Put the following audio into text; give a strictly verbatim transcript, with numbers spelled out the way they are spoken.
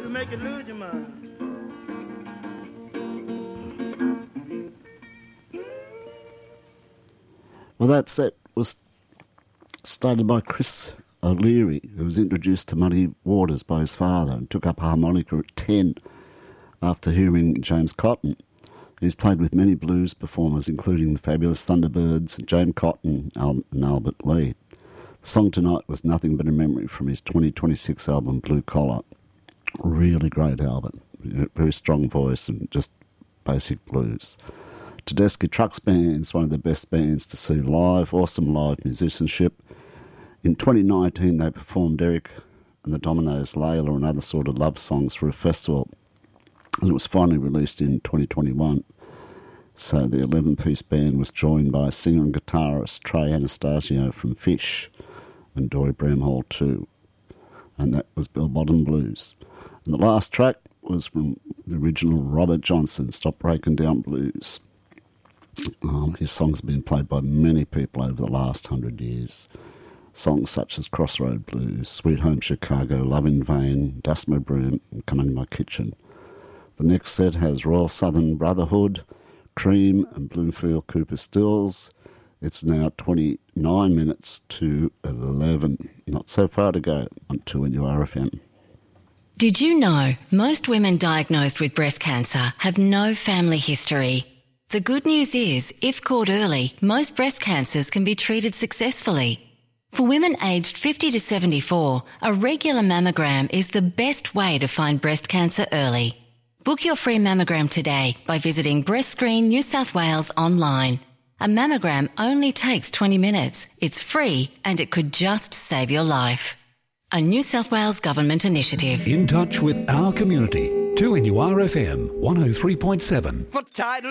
to make you lose your mind. Well, that set was started by Chris O'Leary, who was introduced to Muddy Waters by his father and took up harmonica at ten after hearing James Cotton. He's played with many blues performers, including the fabulous Thunderbirds, James Cotton and Albert Lee. The song tonight was Nothing But a Memory from his twenty twenty-six album Blue Collar. Really great album. Very strong voice and just basic blues. Tedeschi Trucks Band is one of the best bands to see live. Awesome live musicianship. In twenty nineteen, they performed Eric and the Dominoes, Layla and other sort of love songs for a festival. And it was finally released in twenty twenty-one. So the eleven-piece band was joined by singer and guitarist Trey Anastasio from Fish and Dory Bramhall too. And that was Bell Bottom Blues. And the last track was from the original Robert Johnson, Stop Breaking Down Blues. Um, his songs have been played by many people over the last hundred years. Songs such as Crossroad Blues, Sweet Home Chicago, Love in Vain, Dust My Broom, and Come In My Kitchen. The next set has Royal Southern Brotherhood, Cream and Bloomfield Cooper Stills. It's now twenty-nine minutes to eleven. Not so far to go on two N U R F M. Did you know most women diagnosed with breast cancer have no family history? The good news is, if caught early, most breast cancers can be treated successfully. For women aged fifty to seventy-four, a regular mammogram is the best way to find breast cancer early. Book your free mammogram today by visiting Breast Screen New South Wales online. A mammogram only takes twenty minutes. It's free and it could just save your life. A New South Wales Government initiative. In touch with our community. two N U R F M one oh three point seven. For title.